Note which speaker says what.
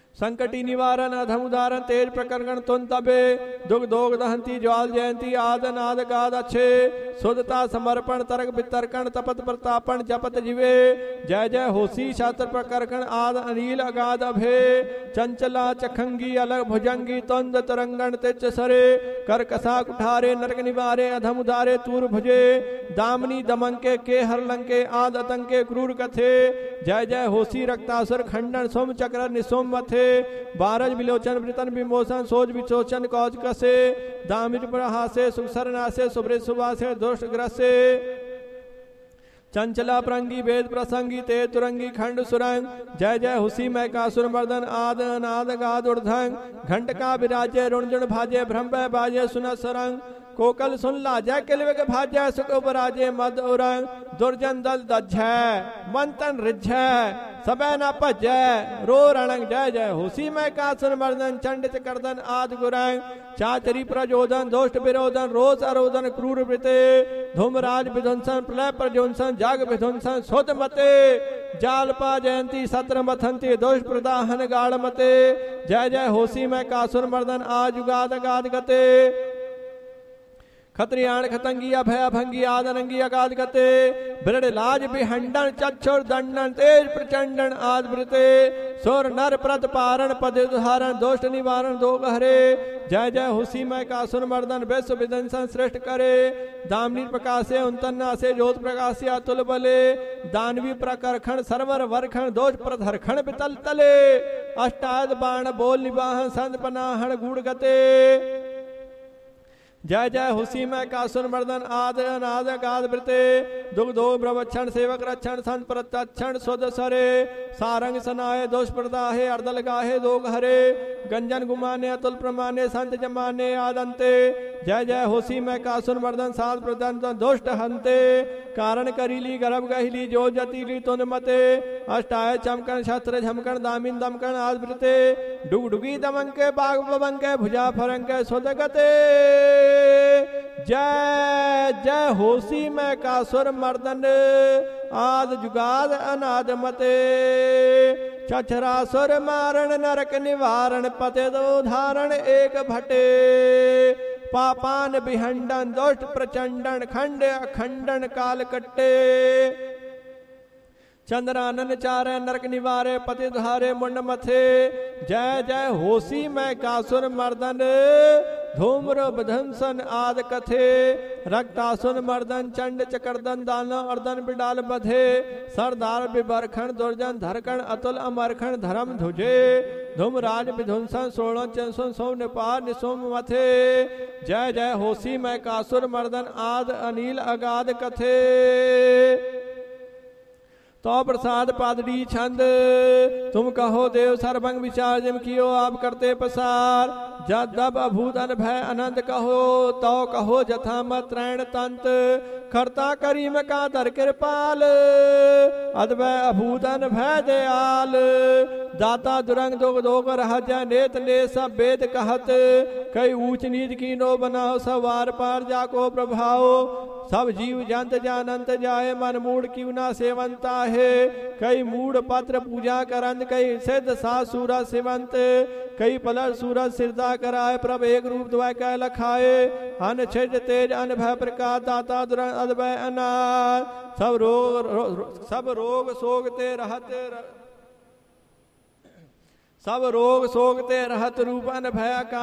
Speaker 1: संकटी निवारण अधम उदाहरण तेज प्रकरण तुन तबे दुख दोग दहंती ज्वाल जयंती आद नाद गाद अच्छे शुद्धता समर्पण तर्क वितर्कण तपत प्रतापण जपत जीवे जय जय होसी शास्त्र प्रकरण आद अनिल अगाध अभे चंचला चखंगी अलग भुजंगी तुंद तरंगण तिच सरे कर कसा कुठारे नरक निवारे अधम उदारे तूर भुजे दामनी दमंके के हरलंके आद अतंके क्रूर कथे जय जय होसी रक्तासुर खंडन सोम चक्र निसोम मथे बारज विलोचन वृतन विमोचन सोज विचोचन कौज कसे दामिज प्रहासे सुसरनासे सुब्रे सुबासे दुष्ट ग्रसे चंचला प्रंगी वेद प्रसंगी ते तुरंगी खंड सुरंग जय जय हुसी मैं कासुर मर्दन आद अनाद गाद उर्धंग घंट का विराजे रुणजुण भाजे ब्रह्म बाजे सुन सरंग कोकल सुन लाजय किलविक भाजय सुख उपराजे मद उरंग दुर्जन दल दज्जय मंतन रिज्जय सबे न भजय रो रणंग जय जय हुसी मैं कासुर मर्दन चंडित करदन आद गुरंग चाचरी प्रजोदन दोष्ट विरोधन रोष अरोधन क्रूर वृते धूमराज विध्वंसन प्रलय प्रजोंसन जाग विध्वंसन सुध मते जालपा जयंती सत्र मथंती दोष प्रदाहन गाढ़ मते जय जय होसी मैं कासुर मर्दन आज गाद गाद गते खत्रियाण खतंगी अभय अभंगी आदनंगी अगाध गते बृढ़ लाज बिहंडन चक्षुर दंडन तेज प्रचंडन आद वृते सुर नर प्रत पारण पद उदाहरण दोष्ट निवारण दोग हरे जय जय हुसी मैं कासुर मर्दन विश्व विदंसन श्रेष्ठ करे दामनी प्रकाशे उन्तन्ना से ज्योत प्रकाशे अतुल बले दानवी प्रकरखण सरवर वरखण दोष प्रधरखण बितल तले अष्टाद बाण बोल निवाहन संत पनाहण गूढ़ गते जय जय हुसी मैं कासुर मर्दन आद अनाद गाद वृते दुख दो ब्रवक्षण सेवक रक्षण संत प्रत्यक्षण सुद सरे सारंग सनाए दोष प्रदाहे अर्दल गाहे दोग हरे गंजन गुमाने अतुल प्रमाने संत जमाने आदंते जय जय होसी मैं कासुर मर्दन सात प्रदंत दुष्ट हंते कारण करीली गर्भ गहिली जो जतीली तुन मते अष्टाय चमकन छत्र झमकन दामिन दमकन आद वृते डुगडुगी दमंके बाग बबंके भुजा फरंके सुदगते जय जय होसी मैं कासुर मर्दन आद जुगाद अनाद मते चछरासुर मारण नरक निवारण पते दो धारण एक भटे पापान बिहंडन दोष्ट प्रचंडन खंड अखंडन काल कट्टे चंद्रानन चारे नरक निवारे पति धारे मुंड मथे जय जय होसी मैं कासुर मर्दन धूम्र बधंसन आद कथे रक्तासुन मर्दन चंड चकरदन दाना अर्दन बिडाल बधे सरदार विबरखण दुर्जन धरकण अतुल अमरखण धर्म धुजे धूमराज विध्वंसन सोणो चंसुन सोम निपार निसोम मथे जय जय होसी मैं कासुर मर्दन आद अनिल अगाध कथे तो प्रसाद पादड़ी छंद तुम कहो देव सर्वंग विचार जिम कियो आप करते पसार जब दब अभूत भय अनंत कहो तो कहो जथा मत त्रैण तंत करता करीम का दर कृपाल अद्भय अभूतन भय दयाल दाता दुरंग दोग दोग रहजा नेत ने सब वेद कहत कई ऊंच नीच की नो बनाओ सब वार पार जाको प्रभाव सब जीव जंत जानंत जाए मन मूड क्यों ना सेवंता है कई मूड पत्र पूजा करंत कई सिद्ध सा सूरज सेवंत कई पलर सूरज सिरदा कराए प्रभ एक रूप द्वय कह लखाए अन छिज तेज अन भय प्रकाश दाता दुरंग अद्भय अनाथ सब रोग सोगते रहत रूप अन भय का